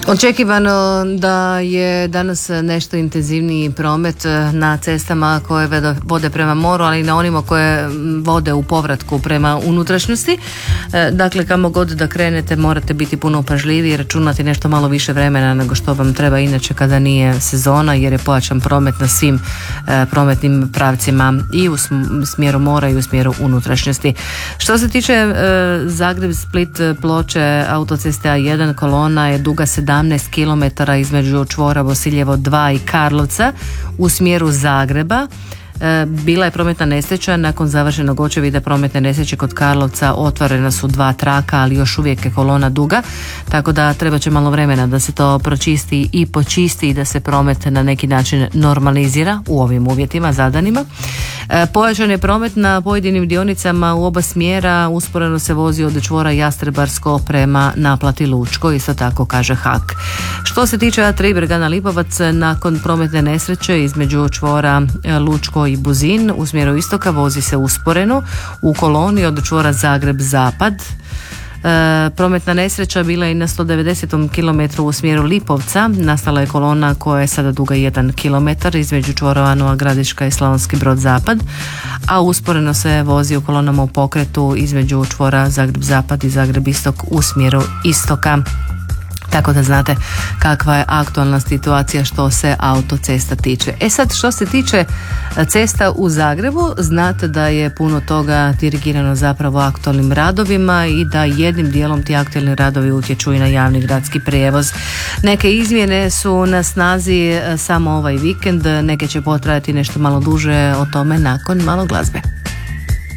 Očekivano da je danas nešto intenzivniji promet na cestama koje vode prema moru, ali i na onima koje vode u povratku prema unutrašnjosti. Dakle, kamo god da krenete morate biti puno pažljiviji i računati nešto malo više vremena nego što vam treba inače kada nije sezona, jer je pojačan promet na svim prometnim pravcima i u smjeru mora i u smjeru unutrašnjosti. Što se tiče Zagreb, Split, Ploče, autoceste A1, kolona je duga 17 km između čvora Bosiljevo 2 i Karlovca u smjeru Zagreba. Bila je prometna nesreća, nakon završenog očevida prometne nesreće kod Karlovca otvorena su 2 traka, ali još uvijek je kolona duga, tako da treba će malo vremena da se to pročisti i počisti i da se promet na neki način normalizira u ovim uvjetima zadanima. Pojačan je promet na pojedinim dionicama u oba smjera, usporeno se vozi od čvora Jastrebarsko prema naplati Lučko, isto tako kaže HAK. Što se tiče A3 Bregana Lipovac, nakon prometne nesreće između čvora Lučko i Buzin u smjeru istoka vozi se usporeno u koloni od čvora Zagreb Zapad. Prometna nesreća bila je i na 190. km u smjeru Lipovca. Nastala je kolona koja je sada duga 1 km između čvorova Nova Gradiška i Slavonski Brod Zapad, a usporeno se vozi u kolonama u pokretu između čvora Zagreb Zapad i Zagreb Istok u smjeru istoka. Tako da znate kakva je aktualna situacija što se autocesta tiče. Sad, što se tiče cesta u Zagrebu, znate da je puno toga dirigirano zapravo aktualnim radovima i da jednim dijelom ti aktualni radovi utječu i na javni gradski prijevoz. Neke izmjene su na snazi samo ovaj vikend, neke će potrajati nešto malo duže, o tome nakon malo glazbe.